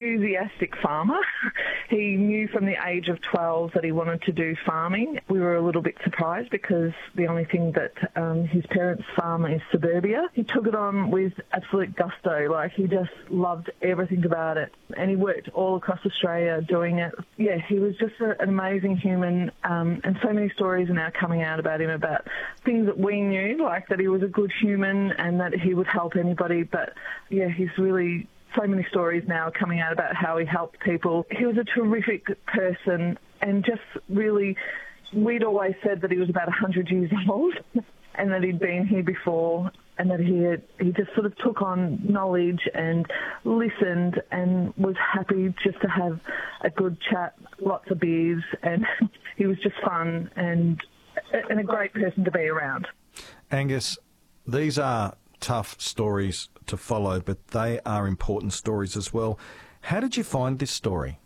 enthusiastic farmer. He knew from the age of 12 that he wanted to do farming. We were a little bit surprised because the only thing that his parents farm is suburbia. He took it on with absolute gusto. Like, he just loved everything about it. And he worked all across Australia doing it. Yeah, he was just an amazing human, and so many stories are now coming out about him, about things that we knew, like that he was a good human and that he would help anybody. But yeah, he's really, so many stories now coming out about how he helped people. He was a terrific person, and just really, we'd always said that he was about 100 years old and that he'd been here before, and that he just sort of took on knowledge and listened and was happy just to have a good chat, lots of beers, and he was just fun and a great person to be around. Angus, these are tough stories to follow, but they are important stories as well. How did you find this story?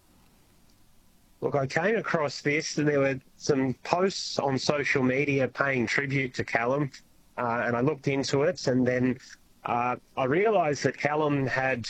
Look, I came across this, and there were some posts on social media paying tribute to Callum, and I looked into it, and then I realised that Callum had,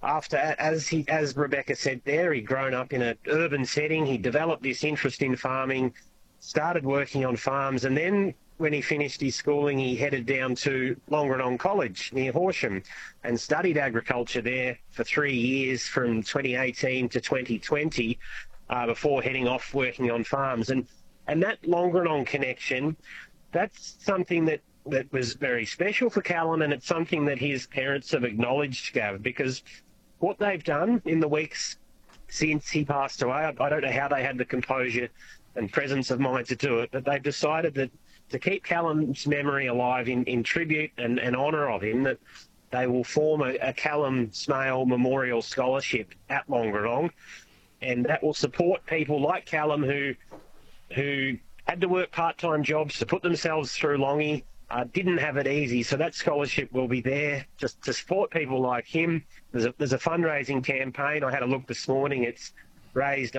as Rebecca said there, he'd grown up in an urban setting. He developed this interest in farming, started working on farms, and then when he finished his schooling, he headed down to Longerenong College near Horsham and studied agriculture there for 3 years from 2018 to 2020 before heading off working on farms. And that Longerenong connection, that's something that was very special for Callum, and it's something that his parents have acknowledged, Gav, because what they've done in the weeks since he passed away, I don't know how they had the composure and presence of mind to do it, but they've decided that to keep Callum's memory alive in tribute and honour of him, that they will form a Callum Smale Memorial Scholarship at Longerenong, and that will support people like Callum who had to work part-time jobs to put themselves through Longy, didn't have it easy. So that scholarship will be there just to support people like him. There's a fundraising campaign. I had a look this morning. It's raised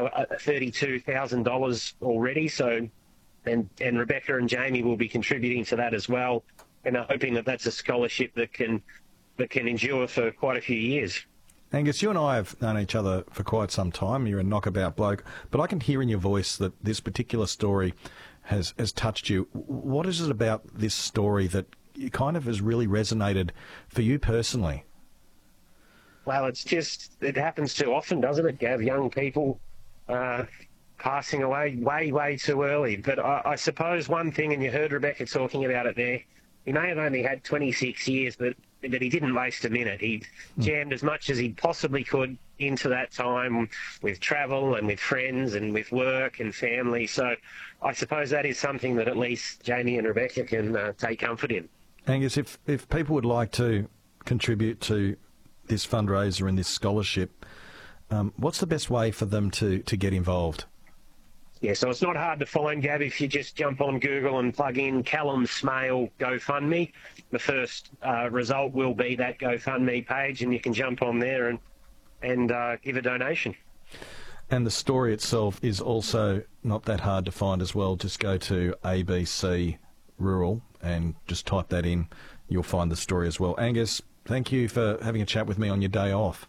$32,000 already. So, and Rebecca and Jamie will be contributing to that as well, and are hoping that that's a scholarship that can endure for quite a few years. Angus, you and I have known each other for quite some time. You're a knockabout bloke, but I can hear in your voice that this particular story has touched you. What is it about this story that kind of has really resonated for you personally? Well, it happens too often, doesn't it, Gav? Young people passing away way too early. But I suppose one thing, and you heard Rebecca talking about it there, he may have only had 26 years, but he didn't waste a minute. He jammed as much as he possibly could into that time with travel and with friends and with work and family. So I suppose that is something that at least Jamie and Rebecca can take comfort in. Angus, if people would like to contribute to this fundraiser and this scholarship, what's the best way for them to get involved? Yeah, so it's not hard to find, Gab, if you just jump on Google and plug in Callum Smale GoFundMe. The first result will be that GoFundMe page, and you can jump on there and give a donation. And the story itself is also not that hard to find as well. Just go to ABC Rural and just type that in. You'll find the story as well. Angus, thank you for having a chat with me on your day off.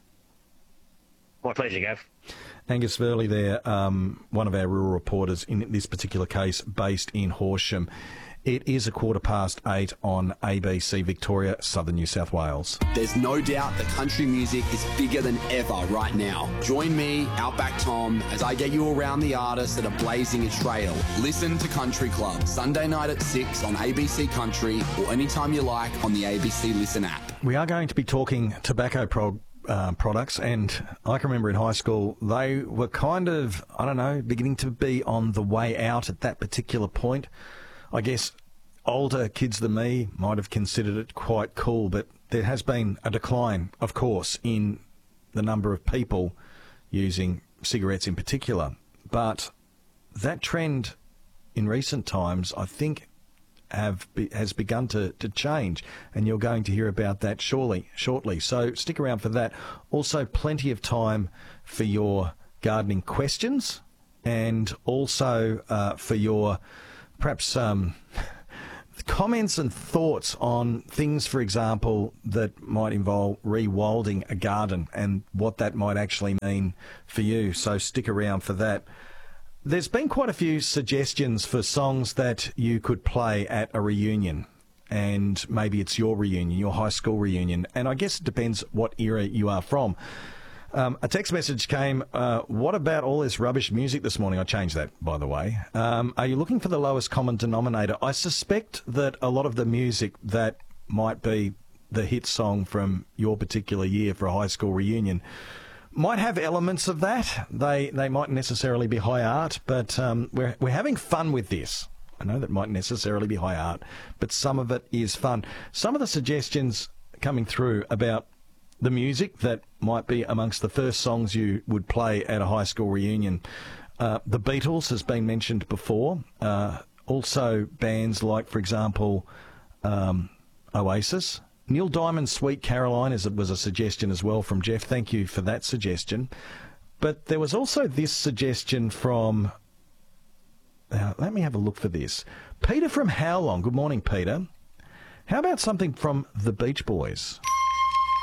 My pleasure, Gav. Angus Verley there, one of our rural reporters in this particular case, based in Horsham. It is 8:15 on ABC Victoria, Southern New South Wales. There's no doubt that country music is bigger than ever right now. Join me, Outback Tom, as I get you around the artists that are blazing a trail. Listen to Country Club, Sunday night at 6 on ABC Country, or anytime you like on the ABC Listen app. We are going to be talking tobacco products, and I can remember in high school they were kind of, beginning to be on the way out at that particular point. I guess older kids than me might have considered it quite cool, but there has been a decline, of course, in the number of people using cigarettes in particular. But that trend in recent times, I think, has begun to change, and you're going to hear about that shortly. So stick around for that. Also, plenty of time for your gardening questions, and also for your perhaps comments and thoughts on things, for example, that might involve rewilding a garden and what that might actually mean for you. So stick around for that. There's been quite a few suggestions for songs that you could play at a reunion. And maybe it's your reunion, your high school reunion. And I guess it depends what era you are from. A text message came, what about all this rubbish music this morning? I changed that, by the way. Are you looking for the lowest common denominator? I suspect that a lot of the music that might be the hit song from your particular year for a high school reunion might have elements of that. They mightn't necessarily be high art, but we're having fun with this. I know that mightn't necessarily be high art, but some of it is fun. Some of the suggestions coming through about the music that might be amongst the first songs you would play at a high school reunion. The Beatles has been mentioned before. Also bands like, for example, Oasis. Neil Diamond's Sweet Caroline was a suggestion as well from Jeff. Thank you for that suggestion. But there was also this suggestion from... let me have a look for this. Peter from How Long. Good morning, Peter. How about something from the Beach Boys?